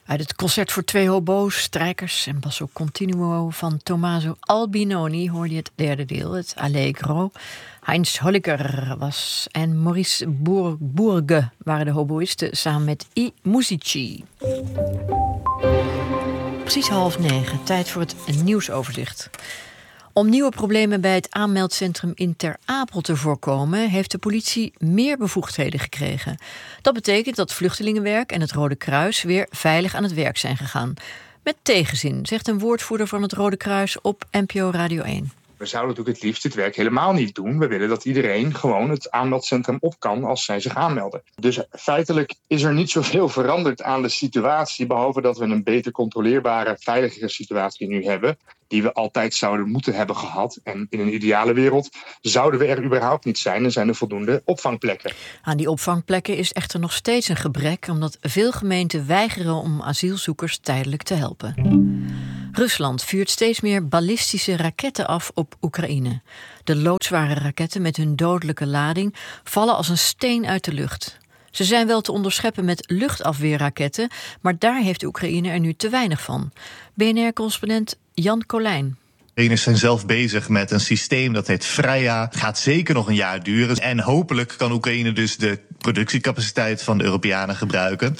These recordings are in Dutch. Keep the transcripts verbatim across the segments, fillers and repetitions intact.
Uit het concert voor twee hobo's, strijkers en basso continuo van Tommaso Albinoni hoorde je het derde deel, het Allegro. Heinz Holliger was en Maurice Boer- Bourge waren de hoboïsten samen met I Musici. Precies half negen, tijd voor het nieuwsoverzicht. Om nieuwe problemen bij het aanmeldcentrum in Ter Apel te voorkomen, heeft de politie meer bevoegdheden gekregen. Dat betekent dat Vluchtelingenwerk en het Rode Kruis weer veilig aan het werk zijn gegaan. Met tegenzin, zegt een woordvoerder van het Rode Kruis op N P O Radio één. We zouden natuurlijk het liefst het werk helemaal niet doen. We willen dat iedereen gewoon het aanmeldcentrum op kan als zij zich aanmelden. Dus feitelijk is er niet zoveel veranderd aan de situatie, behalve dat we een beter controleerbare, veiligere situatie nu hebben, die we altijd zouden moeten hebben gehad. En in een ideale wereld zouden we er überhaupt niet zijn en zijn er voldoende opvangplekken. Aan die opvangplekken is echter nog steeds een gebrek, omdat veel gemeenten weigeren om asielzoekers tijdelijk te helpen. Rusland vuurt steeds meer ballistische raketten af op Oekraïne. De loodzware raketten met hun dodelijke lading vallen als een steen uit de lucht. Ze zijn wel te onderscheppen met luchtafweerraketten, maar daar heeft Oekraïne er nu te weinig van. B N R-correspondent Jan Colijn. Oekraïners zijn zelf bezig met een systeem dat heet Freya. Het gaat zeker nog een jaar duren. En hopelijk kan Oekraïne dus de productiecapaciteit van de Europeanen gebruiken.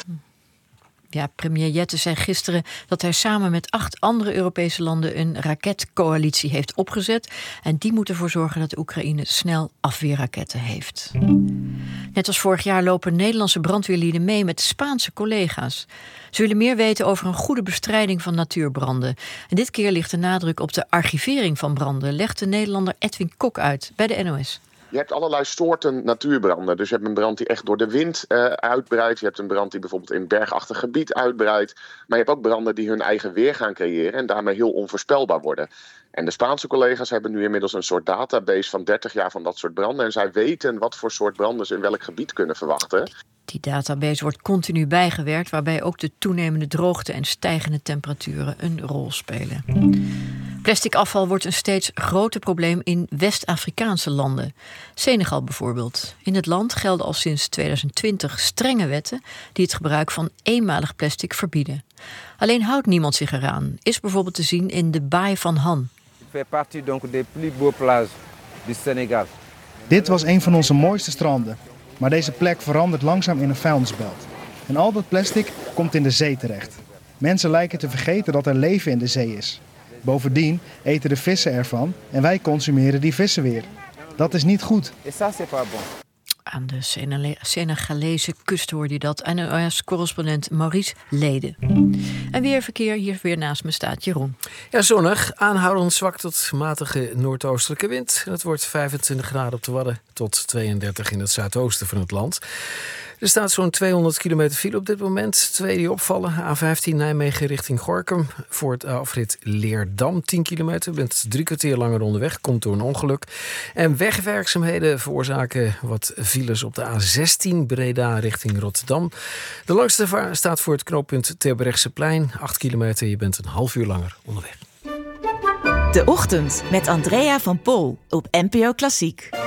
Ja, premier Jette zei gisteren dat hij samen met acht andere Europese landen een raketcoalitie heeft opgezet. En die moet ervoor zorgen dat Oekraïne snel afweerraketten heeft. Net als vorig jaar lopen Nederlandse brandweerlieden mee met Spaanse collega's. Ze willen meer weten over een goede bestrijding van natuurbranden. En dit keer ligt de nadruk op de archivering van branden, legt de Nederlander Edwin Kok uit bij de N O S. Je hebt allerlei soorten natuurbranden. Dus je hebt een brand die echt door de wind uh, uitbreidt. Je hebt een brand die bijvoorbeeld in een bergachtig gebied uitbreidt. Maar je hebt ook branden die hun eigen weer gaan creëren en daarmee heel onvoorspelbaar worden. En de Spaanse collega's hebben nu inmiddels een soort database van dertig jaar van dat soort branden. En zij weten wat voor soort branden ze in welk gebied kunnen verwachten. Die database wordt continu bijgewerkt, waarbij ook de toenemende droogte en stijgende temperaturen een rol spelen. Plastic afval wordt een steeds groter probleem in West-Afrikaanse landen. Senegal bijvoorbeeld. In het land gelden al sinds tweeduizend twintig strenge wetten die het gebruik van eenmalig plastic verbieden. Alleen houdt niemand zich eraan, is bijvoorbeeld te zien in de baai van Han. Dit was een van onze mooiste stranden. Maar deze plek verandert langzaam in een vuilnisbelt. En al dat plastic komt in de zee terecht. Mensen lijken te vergeten dat er leven in de zee is. Bovendien eten de vissen ervan en wij consumeren die vissen weer. Dat is niet goed. Aan de Senale- Senegalese kust hoorde je dat. N O S-correspondent Maurice Leden. En weer verkeer, hier weer naast me staat Jeroen. Ja, zonnig. Aanhoudend zwak tot matige noordoostelijke wind. Het wordt vijfentwintig graden op de Wadden tot tweeëndertig in het zuidoosten van het land. Er staat zo'n tweehonderd kilometer file op dit moment. Twee die opvallen. A vijftien Nijmegen richting Gorinchem. Voor het afrit Leerdam tien kilometer. Je bent drie kwartier langer onderweg. Komt door een ongeluk. En wegwerkzaamheden veroorzaken wat files op de A zestien Breda richting Rotterdam. De langste vaar staat voor het knooppunt Terbrechtseplein. acht kilometer. Je bent een half uur langer onderweg. De Ochtend met Andrea van Pol op N P O Klassiek.